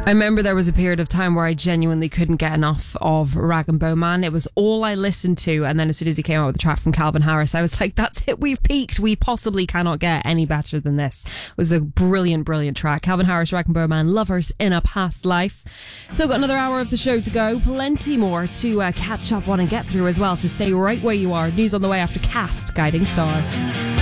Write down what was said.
I remember there was a period of time where I genuinely couldn't get enough of Rag and Bowman. It was all I listened to, and then as soon as he came out with the track from Calvin Harris, I was like, that's it, we've peaked. We possibly cannot get any better than this. It was a brilliant, brilliant track. Calvin Harris, Rag and Bowman, Lovers in a Past Life. Still got another hour of the show to go. Plenty more to catch up on and get through as well, so stay right where you are. News on the way after Cast, Guiding Star.